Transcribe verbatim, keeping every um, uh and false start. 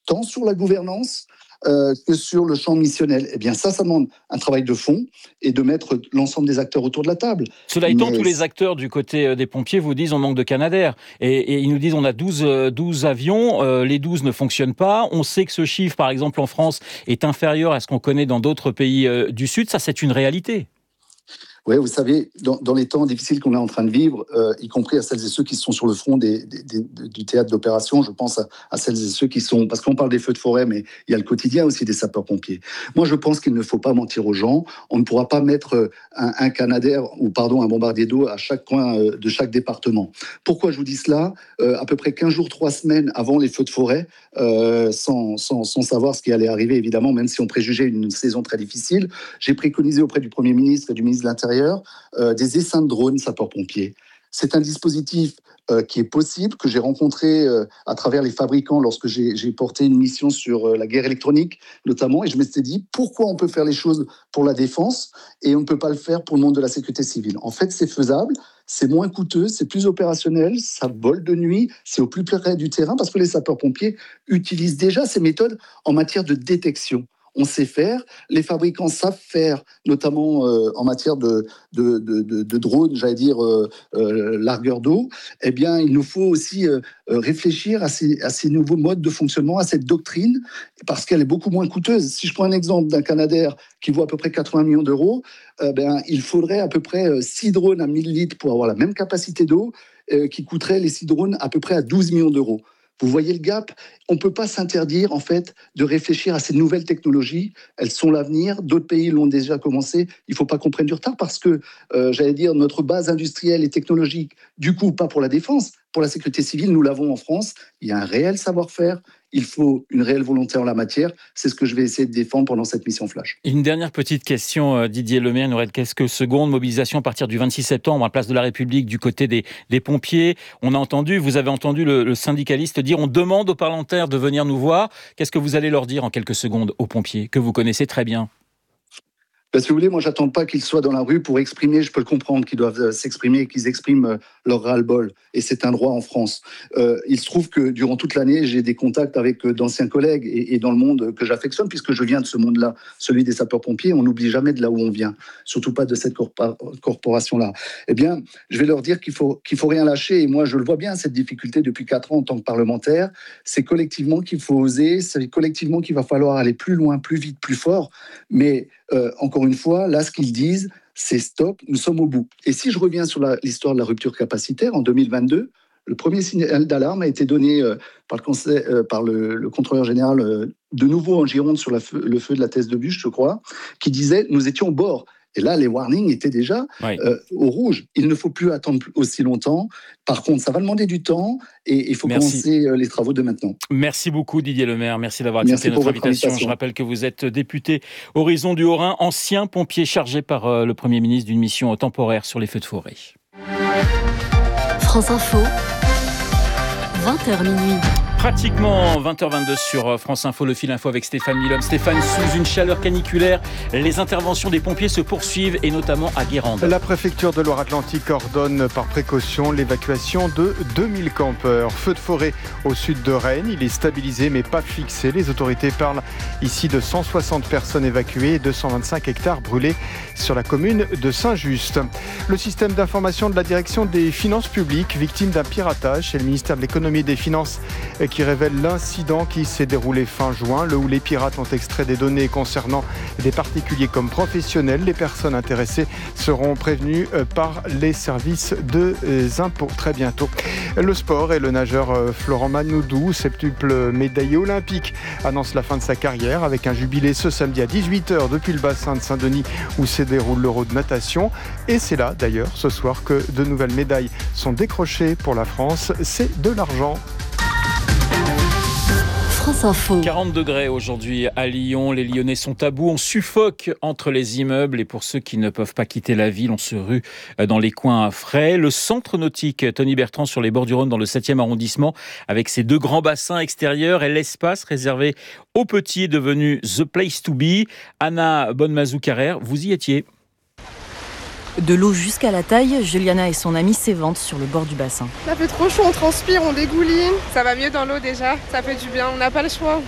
tant sur la gouvernance euh, que sur le champ missionnel. Eh bien, ça, ça demande un travail de fond et de mettre l'ensemble des acteurs autour de la table. Cela étant, Mais... tous les acteurs du côté des pompiers vous disent on manque de Canadair. Et, et ils nous disent on a douze, douze avions, euh, les douze ne fonctionnent pas. On sait que ce chiffre, par exemple, en France, est inférieur à ce qu'on connaît dans d'autres pays euh, du Sud. Ça, c'est une réalité. Oui, vous savez, dans, dans les temps difficiles qu'on est en train de vivre, euh, y compris à celles et ceux qui sont sur le front des, des, des, du théâtre d'opération, je pense à, à celles et ceux qui sont... Parce qu'on parle des feux de forêt, mais il y a le quotidien aussi des sapeurs-pompiers. Moi, je pense qu'il ne faut pas mentir aux gens. On ne pourra pas mettre un, un Canadair, ou pardon, un bombardier d'eau à chaque coin euh, de chaque département. Pourquoi je vous dis cela ? euh, À peu près quinze jours, trois semaines avant les feux de forêt, euh, sans, sans, sans savoir ce qui allait arriver, évidemment, même si on préjugeait une saison très difficile, j'ai préconisé auprès du Premier ministre et du ministre de l'Intérieur Euh, des essaims de drones sapeurs-pompiers. C'est un dispositif euh, qui est possible, que j'ai rencontré euh, à travers les fabricants lorsque j'ai, j'ai porté une mission sur euh, la guerre électronique, notamment, et je me suis dit, pourquoi on peut faire les choses pour la défense et on ne peut pas le faire pour le monde de la sécurité civile ? En fait, c'est faisable, c'est moins coûteux, c'est plus opérationnel, ça vole de nuit, c'est au plus près du terrain, parce que les sapeurs-pompiers utilisent déjà ces méthodes en matière de détection. On sait faire, les fabricants savent faire, notamment euh, en matière de, de, de, de, de drones, j'allais dire euh, euh, largueur d'eau. Eh bien, il nous faut aussi euh, réfléchir à ces, à ces nouveaux modes de fonctionnement, à cette doctrine, parce qu'elle est beaucoup moins coûteuse. Si je prends un exemple d'un Canadair qui vaut à peu près quatre-vingts millions d'euros, euh, ben, il faudrait à peu près six drones à mille litres pour avoir la même capacité d'eau, euh, qui coûterait les six drones à peu près à douze millions d'euros. Vous voyez le gap ? On ne peut pas s'interdire, en fait, de réfléchir à ces nouvelles technologies. Elles sont l'avenir. D'autres pays l'ont déjà commencé. Il ne faut pas qu'on prenne du retard parce que, euh, j'allais dire, notre base industrielle et technologique, du coup, pas pour la défense, pour la sécurité civile, nous l'avons en France. Il y a un réel savoir-faire. Il faut une réelle volonté en la matière. C'est ce que je vais essayer de défendre pendant cette mission Flash. Une dernière petite question, Didier Lemaire. Il nous reste quelques secondes. Mobilisation à partir du vingt-six septembre à Place de la République du côté des, des pompiers. On a entendu, vous avez entendu le, le syndicaliste dire on demande aux parlementaires de venir nous voir. Qu'est-ce que vous allez leur dire en quelques secondes aux pompiers que vous connaissez très bien ? Ben, si vous voulez, moi, j'attends pas qu'ils soient dans la rue pour exprimer. Je peux le comprendre qu'ils doivent s'exprimer, qu'ils expriment leur ras-le-bol. Et c'est un droit en France. Euh, il se trouve que durant toute l'année, j'ai des contacts avec d'anciens collègues et, et dans le monde que j'affectionne, puisque je viens de ce monde-là, celui des sapeurs-pompiers. On n'oublie jamais de là où on vient, surtout pas de cette corpora- corporation-là. Eh bien, je vais leur dire qu'il faut qu'il faut rien lâcher. Et moi, je le vois bien, cette difficulté depuis quatre ans en tant que parlementaire. C'est collectivement qu'il faut oser. C'est collectivement qu'il va falloir aller plus loin, plus vite, plus fort. Mais euh, encore une fois, là, ce qu'ils disent, c'est stop, nous sommes au bout. Et si je reviens sur la, l'histoire de la rupture capacitaire, en deux mille vingt-deux, le premier signal d'alarme a été donné euh, par, le, conseil, euh, par le, le contrôleur général, euh, de nouveau en Gironde, sur la feu, le feu de la Thèse de Bûche, je crois, qui disait « nous étions au bord ». Et là, les warnings étaient déjà oui. euh, au rouge. Il ne faut plus attendre aussi longtemps. Par contre, ça va demander du temps et il faut Merci. commencer euh, les travaux de maintenant. Merci beaucoup Didier Lemaire. Merci d'avoir accepté notre invitation. invitation. Je rappelle que vous êtes député Horizon du Haut-Rhin, ancien pompier chargé par euh, le Premier ministre d'une mission temporaire sur les feux de forêt. France Info, vingt heures minuit. Pratiquement vingt heures vingt-deux sur France Info, le fil info avec Stéphane Milhomme. Stéphane, sous une chaleur caniculaire, les interventions des pompiers se poursuivent et notamment à Guérande. La préfecture de Loire-Atlantique ordonne par précaution l'évacuation de deux mille campeurs. Feu de forêt au sud de Rennes, il est stabilisé mais pas fixé. Les autorités parlent ici de cent soixante personnes évacuées et deux cent vingt-cinq hectares brûlés sur la commune de Saint-Just. Le système d'information de la direction des finances publiques, victime d'un piratage, c'est le ministère de l'économie et des finances qui révèle l'incident qui s'est déroulé fin juin, le où les pirates ont extrait des données concernant des particuliers comme professionnels. Les personnes intéressées seront prévenues par les services des impôts très bientôt. Le sport et le nageur Florent Manoudou, septuple médaillé olympique, annonce la fin de sa carrière avec un jubilé ce samedi à dix-huit heures depuis le bassin de Saint-Denis où se déroule l'Euro de natation. Et c'est là d'ailleurs ce soir que de nouvelles médailles sont décrochées pour la France. C'est de l'argent. quarante degrés aujourd'hui à Lyon. Les Lyonnais sont à bout. On suffoque entre les immeubles. Et pour ceux qui ne peuvent pas quitter la ville, on se rue dans les coins frais. Le centre nautique Tony Bertrand sur les bords du Rhône dans le septième arrondissement avec ses deux grands bassins extérieurs et l'espace réservé aux petits est devenu The Place to Be. Anna Bonnemazou-Carrère, vous y étiez. De l'eau jusqu'à la taille, Juliana et son amie s'éventent sur le bord du bassin. Ça fait trop chaud, on transpire, on dégouline. Ça va mieux dans l'eau déjà, ça fait du bien, on n'a pas le choix.